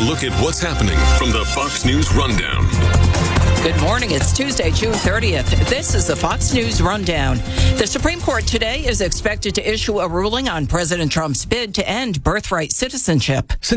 look at what's happening from the Fox News Rundown. Good morning. It's Tuesday, June 30th. This is the Fox News Rundown. The Supreme Court today is expected to issue a ruling on President Trump's bid to end birthright citizenship.